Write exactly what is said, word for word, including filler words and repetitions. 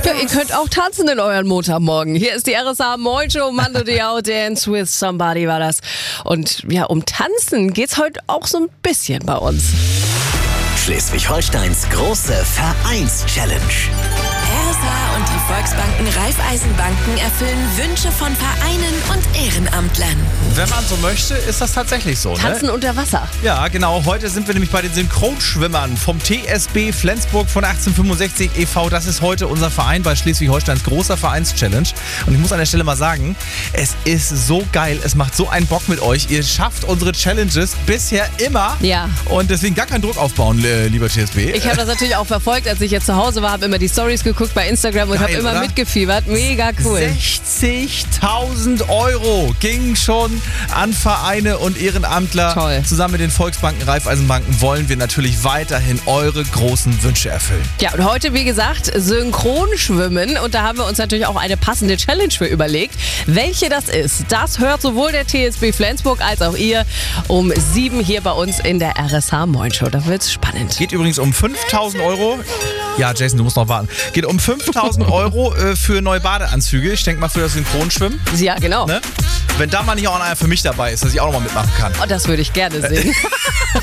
Ja, ihr könnt auch tanzen in euren Montagmorgen. Hier ist die R S A Moin Show, Mando Diao, Dance with Somebody war das. Und ja, um Tanzen geht's heute auch so ein bisschen bei uns. Schleswig-Holsteins große Vereins-Challenge. R S A und die Volksbanken Raiffeisenbanken erfüllen Wünsche von Vereinen und Ehrenamtlern. Wenn man so möchte, ist das tatsächlich so. Tanzen ne? unter Wasser. Ja, genau. Heute sind wir nämlich bei den Synchronschwimmern vom T S B Flensburg von achtzehnhundertfünfundsechzig e V Das ist heute unser Verein bei Schleswig-Holsteins großer Vereins-Challenge. Und ich muss an der Stelle mal sagen, es ist so geil. Es macht so einen Bock mit euch. Ihr schafft unsere Challenges bisher immer. Ja. Und deswegen gar keinen Druck aufbauen, äh, lieber T S B. Ich habe das natürlich auch verfolgt, als ich jetzt zu Hause war, habe immer die Stories geguckt bei Instagram und Geil, habe immer oder? mitgefiebert. Mega cool. sechzigtausend Euro gingen schon an Vereine und Ehrenamtler. Toll. Zusammen mit den Volksbanken, Raiffeisenbanken wollen wir natürlich weiterhin eure großen Wünsche erfüllen. Ja, und heute, wie gesagt, Synchronschwimmen. Und da haben wir uns natürlich auch eine passende Challenge für überlegt. Welche das ist, das hört sowohl der T S B Flensburg als auch ihr um sieben hier bei uns in der R S H Moin Show. Da wird's spannend. Geht übrigens um fünftausend Euro. Ja, Jason, du musst noch warten. Geht um fünftausend Euro äh, für neue Badeanzüge. Ich denke mal für das Synchronschwimmen. Ja, genau. Ne? Wenn da mal nicht auch einer für mich dabei ist, dass ich auch noch mal mitmachen kann. Oh, das würde ich gerne sehen.